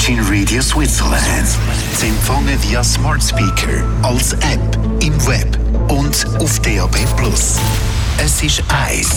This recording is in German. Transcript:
Virgin Radio Switzerland. Zu empfangen via Smart Speaker, als App, im Web und auf DAB+. Es ist eins.